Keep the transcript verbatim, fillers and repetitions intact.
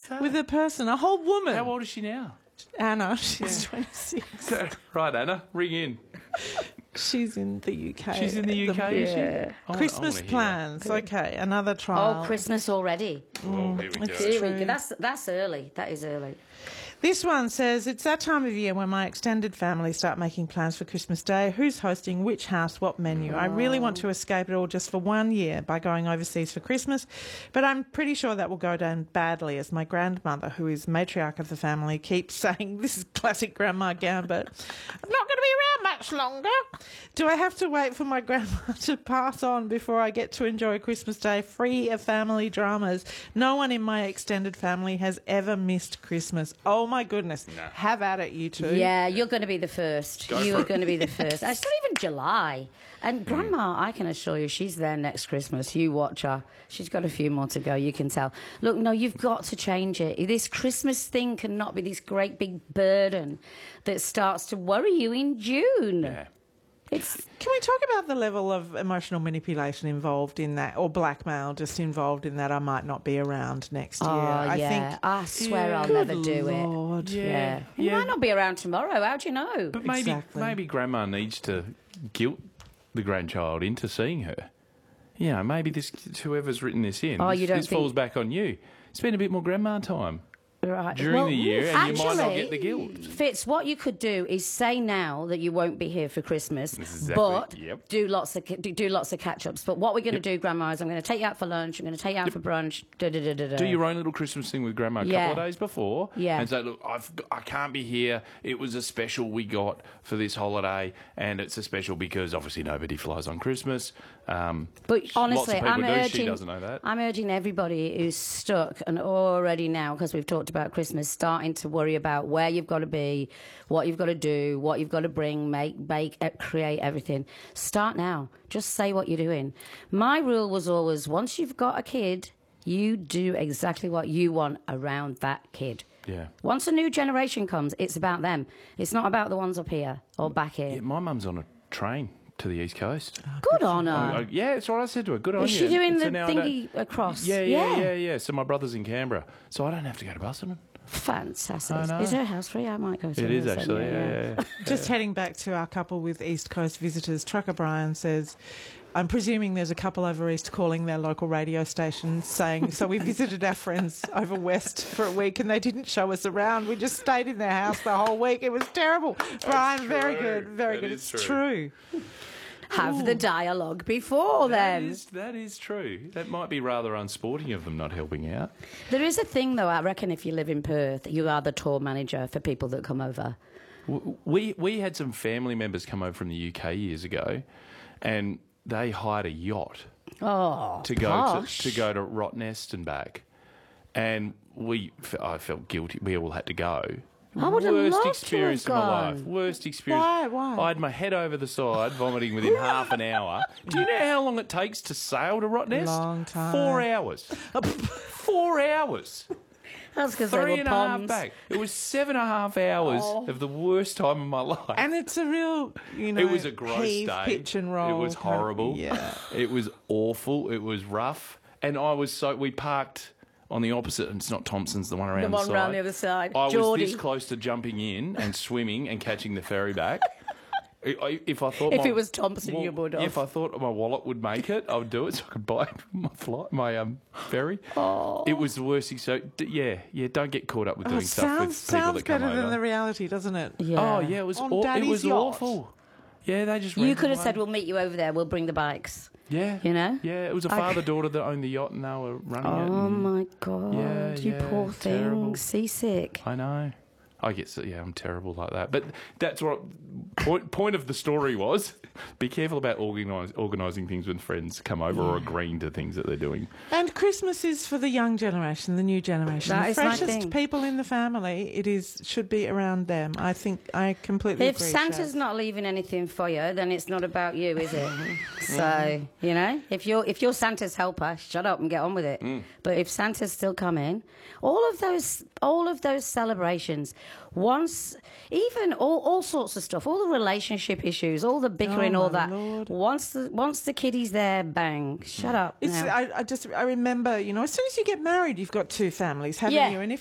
that? with a person, a whole woman. How old is she now? Anna, she's twenty-six. Right, Anna, ring in. She's in the U K. She's in the U K, is she? Yeah. I Christmas wanna hear plans. Okay, another trial. Oh, Christmas already. Oh, here we go. It's Here we true. go. That's, that's early. That is early. This one says, it's that time of year when my extended family start making plans for Christmas Day. Who's hosting, which house, what menu. I really want to escape it all just for one year by going overseas for Christmas, but I'm pretty sure that will go down badly as my grandmother, who is matriarch of the family, keeps saying, this is classic Grandma Gambit, I'm not going to be around much longer. Do I have to wait for my grandma to pass on before I get to enjoy Christmas Day free of family dramas? No one in my extended family has ever missed Christmas. Oh my goodness. Nah. Have at it, you two. Yeah, you're going to be the first. Go you for are it. going to be the first. It's not even July. And Grandma, I can assure you, she's there next Christmas. You watch her. She's got a few more to go, you can tell. Look, no, you've got to change it. This Christmas thing cannot be this great big burden that starts to worry you in June. Yeah. It's Can we talk about the level of emotional manipulation involved in that, or blackmail just involved in that I might not be around next year? Oh, I yeah. think, I swear I'll Good never do it. Lord. Yeah. Yeah. You Yeah. might not be around tomorrow. How do you know? But maybe Exactly. maybe Grandma needs to guilt the grandchild into seeing her. You know, maybe this whoever's written this in, Oh, this, you don't this think- falls back on you. Spend a bit more grandma time Right. during Well, the year, and you might not actually, get the guilt. Fitz, what you could do is say now that you won't be here for Christmas, This is exactly- but yep. do lots of do, do lots of catch-ups. But what we're going to Yep. do, Grandma, is I'm going to take you out for lunch. I'm going to take you out for brunch. Da, da, da, da, da. Do your own little Christmas thing with Grandma a Yeah. couple of days before, Yeah. and say, "Look, I've g- I can't be here. It was a special we got for this holiday, and it's a special because obviously nobody flies on Christmas." Um, But lots honestly, of people I'm do. urging. She doesn't know that. I'm urging everybody who's stuck and already now, because we've talked about Christmas, starting to worry about where you've got to be, what you've got to do, what you've got to bring, make, bake, eh, create everything. Start now. Just say what you're doing. My rule was always: once you've got a kid, you do exactly what you want around that kid. Yeah. Once a new generation comes, it's about them. It's not about the ones up here or back here. Yeah, my mum's on a train to the East Coast. Good on her. I- I- yeah, that's what I said to her. Good on Is you. she doing So the now I don't- thingy across? Yeah, yeah, yeah, yeah. So my brother's in Canberra, so I don't have to go to Busselton. Fantastic. I know. Is her house free? I might go to It her is then, actually. Yeah, yeah, yeah. Just heading back to our couple with East Coast visitors, Trucker Brian says, I'm presuming there's a couple over East calling their local radio station saying, so we visited our friends over West for a week and they didn't show us around. We just stayed in their house the whole week. It was terrible. Brian, very true. good, very That good. is It's true. true. Have the dialogue before That then. is, that is true. That might be rather unsporting of them not helping out. There is a thing, though, I reckon if you live in Perth, you are the tour manager for people that come over. W- We we had some family members come over from the U K years ago, and they hired a yacht Oh, to go posh. to, to go to Rottnest and back, and we I felt guilty. We all had to go. I would have Worst loved experience to of have my life. gone. Worst experience. Why? Why? I had my head over the side, vomiting within half an hour. Do you know how long it takes to sail to Rottnest? Long time. Four hours. Four hours. That's because they Three were and a half ponds. back. It was seven and a half hours Oh. of the worst time of my life. And it's a real, you know, It was a gross heave, day. pitch and roll. It was kind of- horrible. Yeah. It was awful. It was rough. And I was so... We parked on the opposite, and it's not Thompson's, the one around The the, one side. round the other side. I was Geordie. this close to jumping in and swimming and catching the ferry back. I- I- If I thought If my- it was Thompson, you would have. If I thought my wallet would make it, I would do it so I could buy my flight, my um, ferry. Oh. It was the worst thing. So d- yeah, yeah, don't get caught up with Oh, doing it stuff sounds, with people sounds that come better over. than the reality, doesn't it? Yeah. Oh yeah, it was On aw- it Daddy's was yacht. awful. Yeah, they just You rented could have away. said, we'll meet you over there. We'll bring the bikes. yeah, you know? yeah. It was a I- father daughter that owned the yacht, and they were running it. Oh, and- my God. Yeah, you yeah, poor thing. terrible. Seasick. I know. I guess yeah, I'm terrible like that. But that's what point point of the story was. Be careful about organise, organising things when friends come over or agreeing to things that they're doing. And Christmas is for the young generation, the new generation. That the is my freshest thing. people in the family, it is should be around them. I think I completely If agree. Santa's Shaz. not leaving anything for you, then it's not about you, is it? So, you know, if you're if you're Santa's helper, shut up and get on with it. But if Santa's still coming, all of those all of those celebrations, once even all, all sorts of stuff, all the relationship issues, all the bickering, Oh, all my that. Lord. Once the once the kiddie's there, bang, shut up. It's, now. I, I just I remember, you know, as soon as you get married, you've got two families, haven't Yeah. you? And if